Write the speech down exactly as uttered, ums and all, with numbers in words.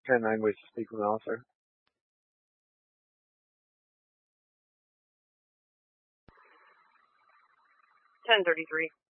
ten nine ways to speak with an author. ten thirty-three.